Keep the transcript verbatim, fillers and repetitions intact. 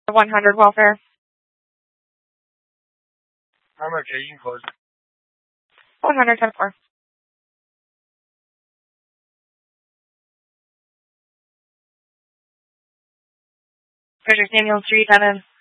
one hundred welfare. Armor changing code. one hundred ten four. Frederick Samuel Street, Evan.